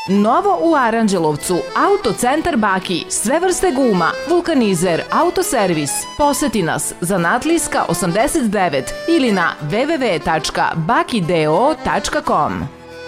Novo u Aranđelovcu, Autocentar Baki, sve vrste guma, vulkanizer, autoservis. Poseti nas, Zanatlijska 89 ili na www.bakideo.com.